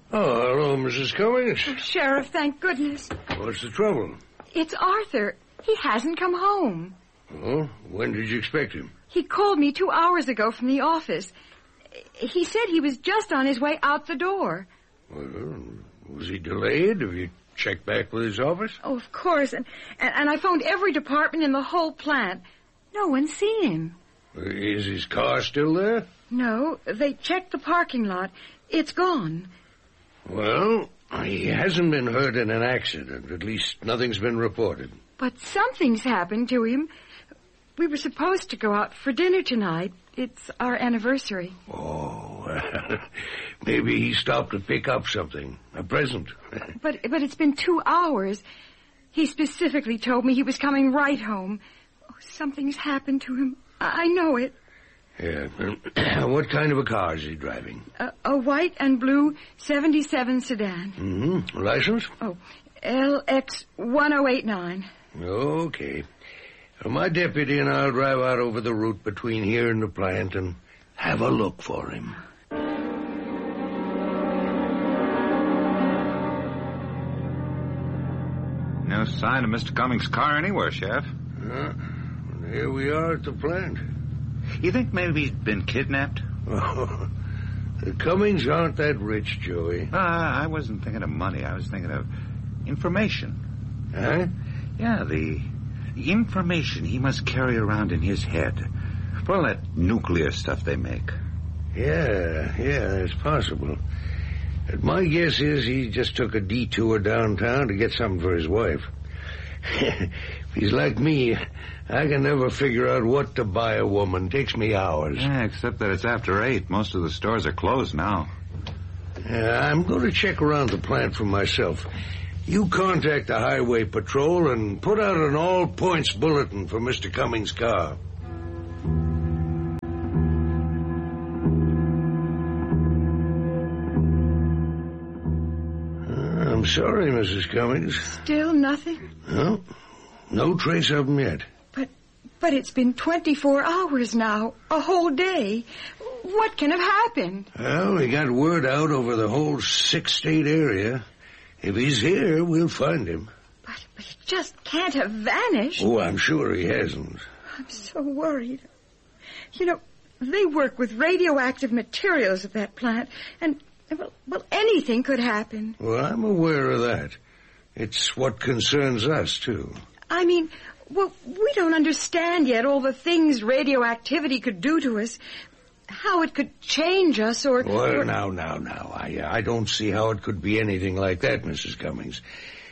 Oh, hello, Mrs. Cummings. Oh, Sheriff, thank goodness. What's the trouble? It's Arthur. He hasn't come home. Oh, when did you expect him? He called me 2 hours ago from the office. He said he was just on his way out the door. Well, was he delayed? Have you checked back with his office? Oh, of course. And I phoned every department in the whole plant. No one's seen him. Is his car still there? No, they checked the parking lot. It's gone. Well, he hasn't been hurt in an accident. At least nothing's been reported. But something's happened to him. We were supposed to go out for dinner tonight. It's our anniversary. Oh, maybe he stopped to pick up something. A present. But it's been 2 hours. He specifically told me he was coming right home. Oh, something's happened to him. I know it. Yeah. What kind of a car is he driving? A white and blue 77 sedan. Mm-hmm. License? Oh, LX 1089. Okay. Well, my deputy and I'll drive out over the route between here and the plant and have a look for him. No sign of Mr. Cummings' car anywhere, Sheriff. Here we are at the plant. You think maybe he's been kidnapped? Oh, the Cummings aren't that rich, Joey. I wasn't thinking of money. I was thinking of information. Huh? Yeah, the information he must carry around in his head. For all that nuclear stuff they make. Yeah, it's possible. But my guess is he just took a detour downtown to get something for his wife. If he's like me, I can never figure out what to buy a woman. Takes me hours. Yeah, except that it's after 8. Most of the stores are closed now. I'm going to check around the plant for myself. You contact the highway patrol and put out an all-points bulletin for Mr. Cummings' car. I'm sorry, Mrs. Cummings. Still nothing? No trace of him yet. But it's been 24 hours now. A whole day. What can have happened? Well, we got word out over the whole 6-state area. If he's here, we'll find him. But he just can't have vanished. Oh, I'm sure he hasn't. I'm so worried. You know, they work with radioactive materials at that plant, and, well, anything could happen. Well, I'm aware of that. It's what concerns us, too. I mean, well, we don't understand yet all the things radioactivity could do to us. How it could change us or... Well, now. I don't see how it could be anything like that, Mrs. Cummings.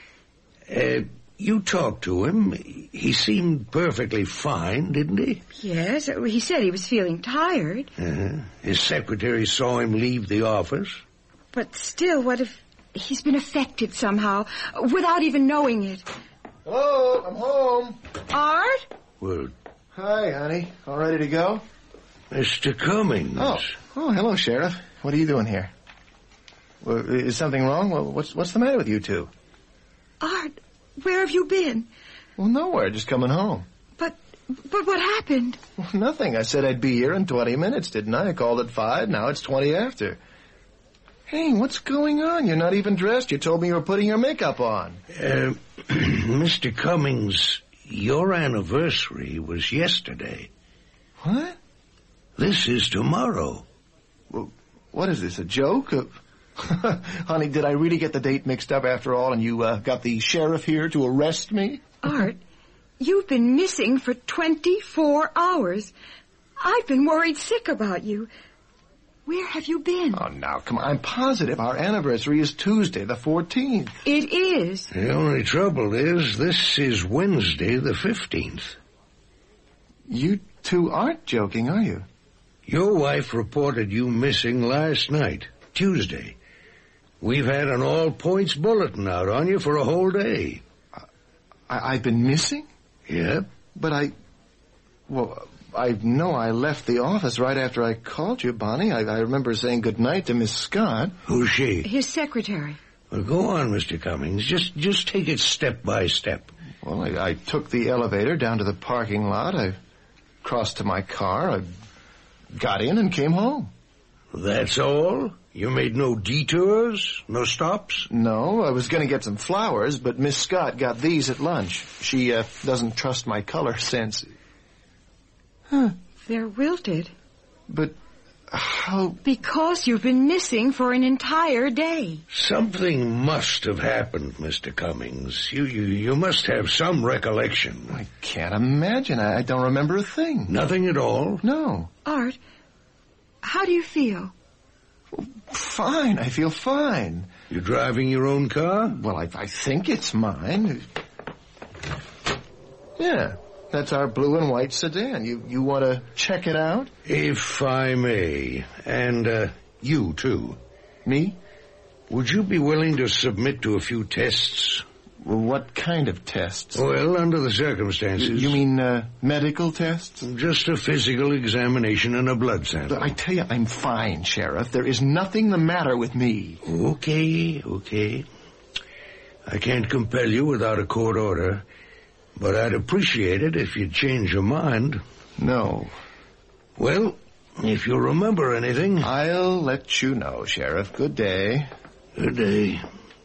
You talked to him. He seemed perfectly fine, didn't he? Yes, he said he was feeling tired. His secretary saw him leave the office. But still, what if he's been affected somehow, without even knowing it? Hello, I'm home. Art? Well... Hi, honey. All ready to go? Mr. Cummings. Oh, hello, Sheriff. What are you doing here? Well, is something wrong? Well, what's the matter with you two? Art, where have you been? Well, nowhere, just coming home. But what happened? Well, nothing. I said I'd be here in 20 minutes, didn't I? I called at 5, now it's 20 after. Hey, what's going on? You're not even dressed. You told me you were putting your makeup on. Mr. Cummings, your anniversary was yesterday. What? This is tomorrow. Well, what is this, a joke? Honey, did I really get the date mixed up after all, and you got the sheriff here to arrest me? Art, you've been missing for 24 hours. I've been worried sick about you. Where have you been? Oh, now, come on. I'm positive our anniversary is Tuesday, the 14th. It is. The only trouble is this is Wednesday, the 15th. You two aren't joking, are you? Your wife reported you missing last night, Tuesday. We've had an all-points bulletin out on you for a whole day. I've been missing? Yep. But I know I left the office right after I called you, Bonnie. I remember saying goodnight to Miss Scott. Who's she? His secretary. Well, go on, Mr. Cummings. Just take it step by step. Well, I took the elevator down to the parking lot. I crossed to my car. I got in and came home. That's all? You made no detours? No stops? No, I was going to get some flowers, but Miss Scott got these at lunch. She doesn't trust my color sense. Huh. They're wilted. But how... Because you've been missing for an entire day. Something must have happened, Mr. Cummings. You must have some recollection. I can't imagine. I don't remember a thing. Nothing at all? No. Art, how do you feel? Fine. I feel fine. You driving your own car? Well, I think it's mine. Yeah. That's our blue and white sedan. You want to check it out? If I may. And, you, too. Me? Would you be willing to submit to a few tests? Well, what kind of tests? Well, under the circumstances. You mean, medical tests? Just a physical examination and a blood sample. I tell you, I'm fine, Sheriff. There is nothing the matter with me. Okay. I can't compel you without a court order. But I'd appreciate it if you'd change your mind. No. Well, if you remember anything... I'll let you know, Sheriff. Good day. Good day.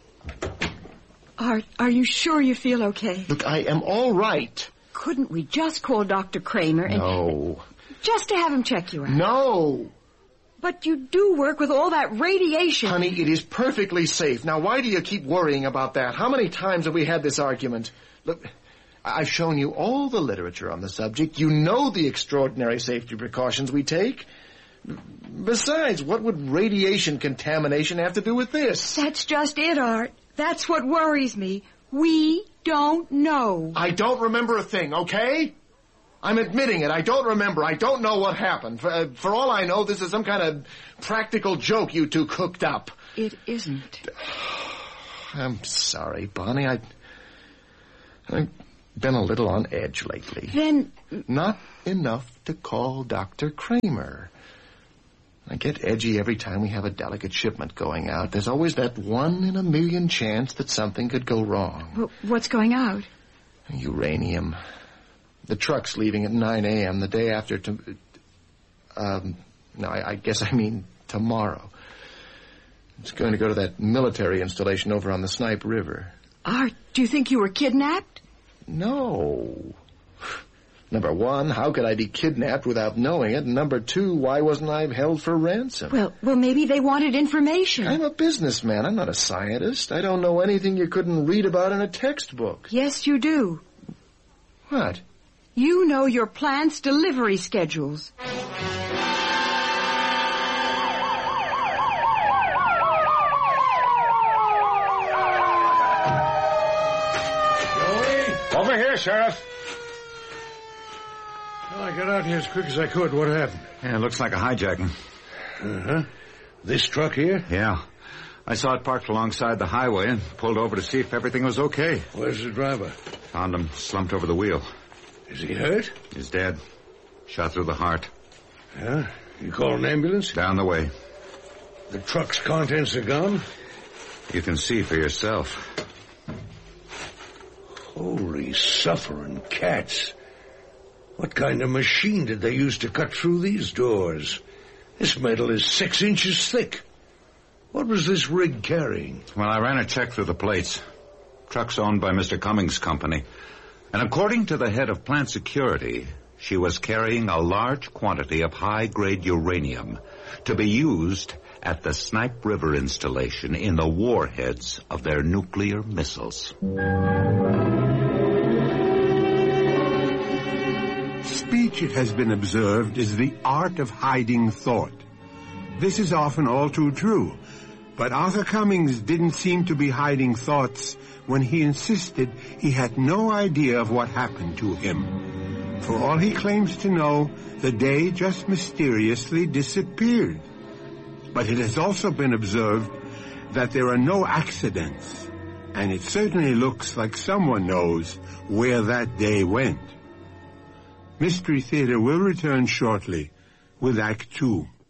Art, are you sure you feel okay? Look, I am all right. Couldn't we just call Dr. Kramer and... No. Just to have him check you out? No. But you do work with all that radiation. Honey, it is perfectly safe. Now, why do you keep worrying about that? How many times have we had this argument? Look... I've shown you all the literature on the subject. You know the extraordinary safety precautions we take. Besides, what would radiation contamination have to do with this? That's just it, Art. That's what worries me. We don't know. I don't remember a thing, okay? I'm admitting it. I don't remember. I don't know what happened. For all I know, this is some kind of practical joke you two cooked up. It isn't. I'm sorry, Bonnie. I've been a little on edge lately. Then... Not enough to call Dr. Kramer. I get edgy every time we have a delicate shipment going out. There's always that 1 in a million chance that something could go wrong. What's going out? Uranium. The truck's leaving at 9 a.m. the day after I guess I mean tomorrow. It's going to go to that military installation over on the Snipe River. Art, do you think you were kidnapped? No. Number 1, how could I be kidnapped without knowing it? And number 2, why wasn't I held for ransom? Well, maybe they wanted information. I'm a businessman. I'm not a scientist. I don't know anything you couldn't read about in a textbook. Yes, you do. What? You know your plant's delivery schedules. Over here, Sheriff. Well, I got out here as quick as I could. What happened? Yeah, it looks like a hijacking. Uh-huh. This truck here? Yeah. I saw it parked alongside the highway and pulled over to see if everything was okay. Where's the driver? Found him slumped over the wheel. Is he hurt? He's dead. Shot through the heart. Yeah? You call an ambulance? Down the way. The truck's contents are gone? You can see for yourself. Holy suffering cats. What kind of machine did they use to cut through these doors? This metal is 6 inches thick. What was this rig carrying? Well, I ran a check through the plates. Truck's owned by Mr. Cummings' company. And according to the head of plant security, she was carrying a large quantity of high-grade uranium to be used at the Snipe River installation in the warheads of their nuclear missiles. Speech, it has been observed, is the art of hiding thought. This is often all too true, but Arthur Cummings didn't seem to be hiding thoughts when he insisted he had no idea of what happened to him. For all he claims to know, the day just mysteriously disappeared. But it has also been observed that there are no accidents, and it certainly looks like someone knows where that day went. Mystery Theater will return shortly with Act 2.